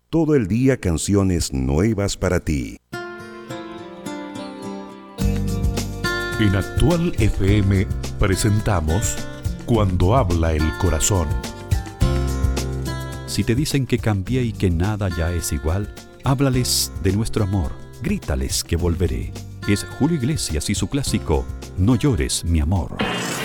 Todo el día canciones nuevas para ti. En Actual FM presentamos Cuando habla el corazón. Si te dicen que cambié y que nada ya es igual, háblales de nuestro amor, grítales que volveré. Es Julio Iglesias y su clásico No llores, mi amor.